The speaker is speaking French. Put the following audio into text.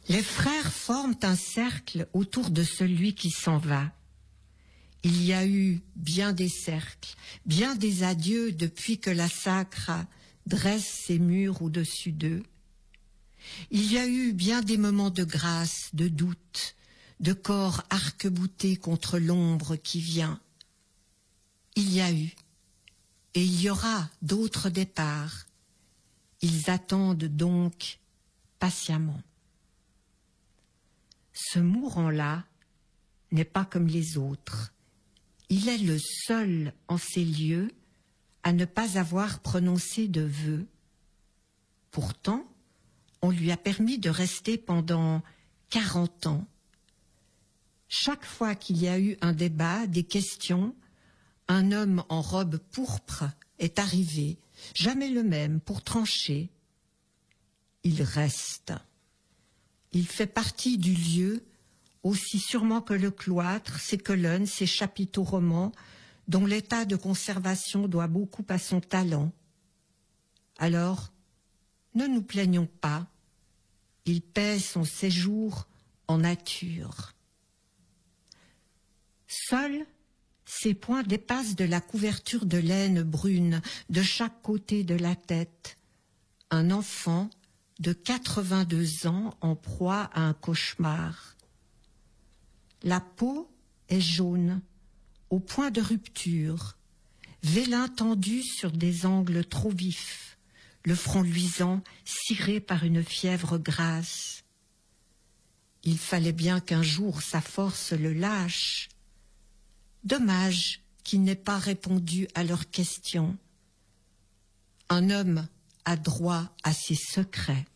Les frères forment un cercle autour de celui qui s'en va. Il y a eu bien des cercles, bien des adieux depuis que la sacre dresse ses murs au-dessus d'eux. Il y a eu bien des moments de grâce, de doute, de corps arc-boutés contre l'ombre qui vient. Il y a eu, et il y aura d'autres départs. Ils attendent donc patiemment. Ce mourant-là n'est pas comme les autres. Il est le seul en ces lieux à ne pas avoir prononcé de vœux. Pourtant, on lui a permis de rester pendant 40 ans. Chaque fois qu'il y a eu un débat, des questions, un homme en robe pourpre est arrivé, jamais le même, pour trancher. Il reste. Il fait partie du lieu, aussi sûrement que le cloître, ses colonnes, ses chapiteaux romans, dont l'état de conservation doit beaucoup à son talent. Alors, ne nous plaignons pas, il paie son séjour en nature. Seuls, ses poings dépassent de la couverture de laine brune de chaque côté de la tête. Un enfant de 82 ans en proie à un cauchemar. La peau est jaune, au point de rupture, vélin tendu sur des angles trop vifs, le front luisant, ciré par une fièvre grasse. Il fallait bien qu'un jour sa force le lâche. Dommage qu'il n'ait pas répondu à leurs questions. Un homme a droit à ses secrets.